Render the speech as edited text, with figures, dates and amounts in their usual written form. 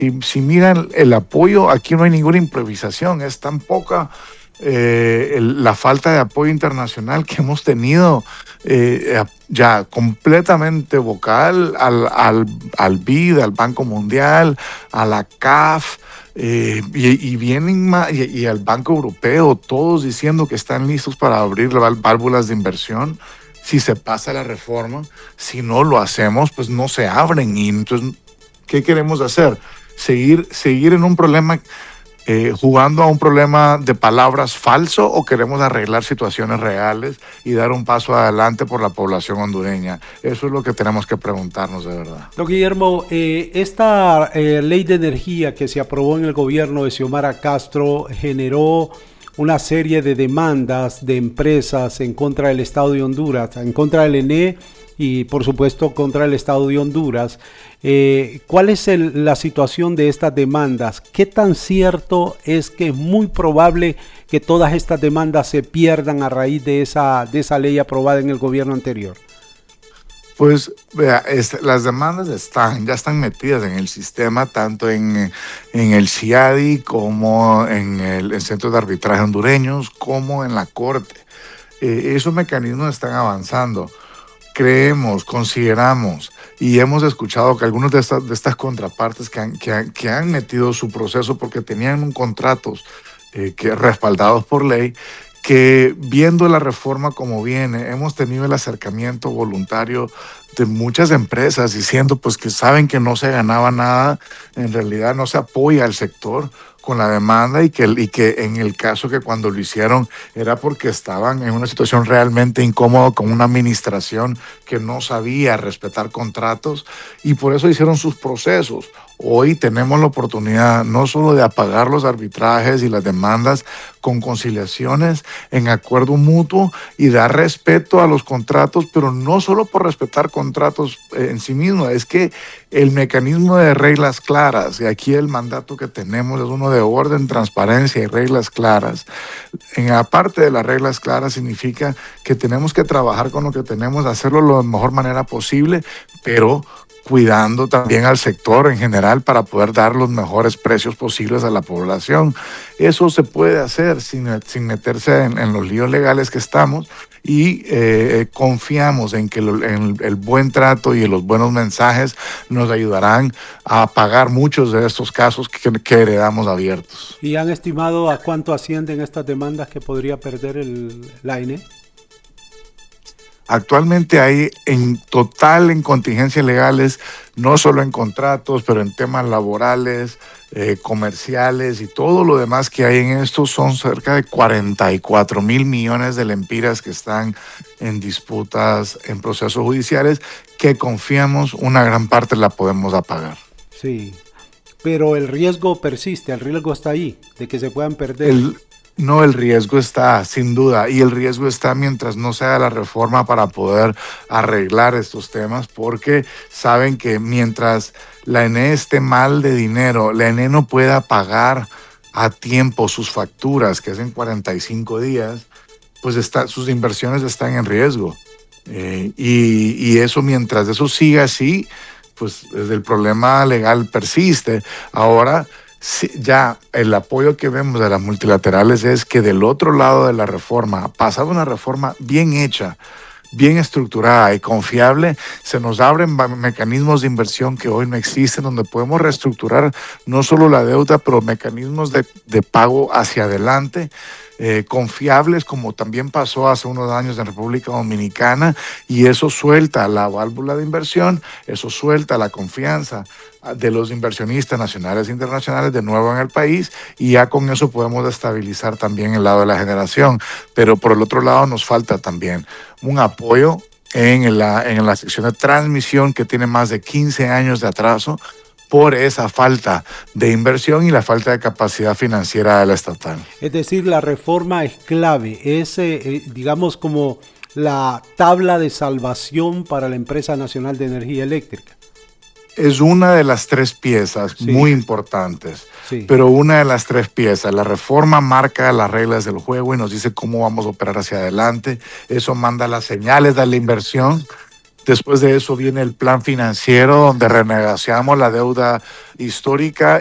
si miran el apoyo, aquí no hay ninguna improvisación, es tan poca la falta de apoyo internacional que hemos tenido ya completamente vocal al BID, al Banco Mundial, a la CAF. Y al Banco Europeo, todos diciendo que están listos para abrir válvulas de inversión si se pasa la reforma. Si no lo hacemos, pues no se abren. Y entonces, ¿qué queremos hacer? Seguir en un problema, jugando a un problema de palabras falso, o queremos arreglar situaciones reales y dar un paso adelante por la población hondureña. Eso es lo que tenemos que preguntarnos de verdad. Don Guillermo, esta ley de energía que se aprobó en el gobierno de Xiomara Castro generó una serie de demandas de empresas en contra del Estado de Honduras, en contra del ENE y por supuesto contra el Estado de Honduras. ¿Cuál es la situación de estas demandas? ¿Qué tan cierto es que es muy probable que todas estas demandas se pierdan a raíz de esa ley aprobada en el gobierno anterior? Pues vea, las demandas ya están metidas en el sistema, tanto en el CIADI como en el Centro de Arbitraje Hondureños, como en la Corte. Esos mecanismos están avanzando. Consideramos y hemos escuchado que algunos de estas contrapartes que han metido su proceso porque tenían contratos respaldados por ley, que viendo la reforma como viene, hemos tenido el acercamiento voluntario de muchas empresas diciendo pues que saben que no se ganaba nada, en realidad no se apoya al sector con la demanda, y que en el caso que cuando lo hicieron era porque estaban en una situación realmente incómoda con una administración que no sabía respetar contratos, y por eso hicieron sus procesos. Hoy tenemos la oportunidad no solo de apagar los arbitrajes y las demandas con conciliaciones en acuerdo mutuo y dar respeto a los contratos, pero no solo por respetar contratos en sí mismo, es que el mecanismo de reglas claras, y aquí el mandato que tenemos es uno de orden, transparencia y reglas claras. En la parte de las reglas claras significa que tenemos que trabajar con lo que tenemos, hacerlo de la mejor manera posible, pero cuidando también al sector en general para poder dar los mejores precios posibles a la población. Eso se puede hacer sin meterse en los líos legales que estamos, y confiamos en que el buen trato y los buenos mensajes nos ayudarán a pagar muchos de estos casos que heredamos abiertos. ¿Y han estimado a cuánto ascienden estas demandas que podría perder la ANE? Actualmente hay en contingencias legales, no solo en contratos, pero en temas laborales, comerciales y todo lo demás que hay en esto, son cerca de 44,000 millones de lempiras que están en disputas, en procesos judiciales, que confiamos una gran parte la podemos apagar. Sí, pero el riesgo persiste, el riesgo está ahí, de que se puedan perder. No, el riesgo está, sin duda, y el riesgo está mientras no se haga la reforma para poder arreglar estos temas, porque saben que mientras la ENE esté mal de dinero, la ENE no pueda pagar a tiempo sus facturas, que es en 45 días, pues sus inversiones están en riesgo. Y eso, mientras eso siga así, pues el problema legal persiste. Ahora, sí, ya el apoyo que vemos de las multilaterales es que del otro lado de la reforma, pasada una reforma bien hecha, bien estructurada y confiable, se nos abren mecanismos de inversión que hoy no existen, donde podemos reestructurar no solo la deuda, pero mecanismos de pago hacia adelante, confiables, como también pasó hace unos años en República Dominicana, y eso suelta la válvula de inversión, eso suelta la confianza de los inversionistas nacionales e internacionales de nuevo en el país, y ya con eso podemos estabilizar también el lado de la generación. Pero por el otro lado nos falta también un apoyo en la sección de transmisión, que tiene más de 15 años de atraso por esa falta de inversión y la falta de capacidad financiera de la estatal. Es decir, la reforma es clave, es digamos como la tabla de salvación para la Empresa Nacional de Energía Eléctrica. Es una de las tres piezas muy importantes, pero una de las tres piezas. La reforma marca las reglas del juego y nos dice cómo vamos a operar hacia adelante. Eso manda las señales de la inversión, Después de eso viene el plan financiero, donde renegociamos la deuda histórica